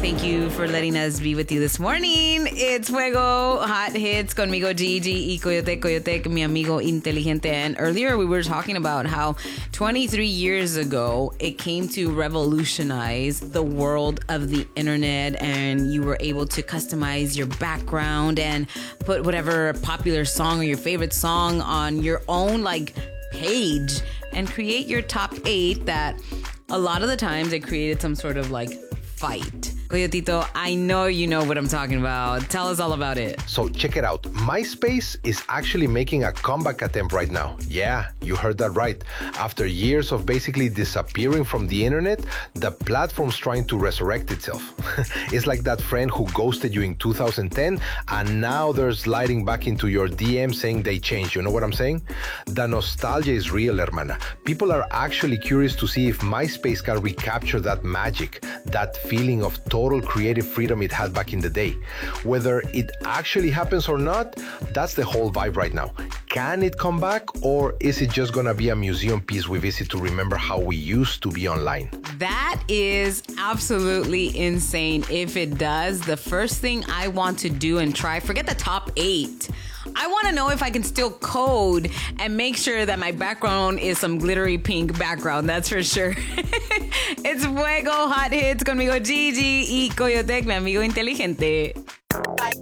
Thank you for letting us be with you this morning. It's Fuego Hot Hits conmigo Gigi y Coyote, mi amigo inteligente. And earlier we were talking about how 23 years ago it came to revolutionize the world of the internet, and you were able to customize your background and put whatever popular song or your favorite song on your own page and create your top 8 that a lot of the times it created some sort of fight. Coyotito, I know you know what I'm talking about. Tell us all about it. So check it out. MySpace is actually making a comeback attempt right now. Yeah, you heard that right. After years of basically disappearing from the internet, the platform's trying to resurrect itself. It's like that friend who ghosted you in 2010 and now they're sliding back into your DM saying they changed. You know what I'm saying? The nostalgia is real, hermana. People are actually curious to see if MySpace can recapture that magic, that feeling of total creative freedom it had back in the day. Whether it actually happens or not, that's the whole vibe right now. Can it come back, or is it just gonna be a museum piece we visit to remember how we used to be online? That is absolutely insane. If it does, the first thing I want to do and try, forget the top 8. I want to know if I can still code and make sure that my background is some glittery pink background. That's for sure. It's Fuego Hot Hits conmigo Gigi y Coyote, mi amigo inteligente.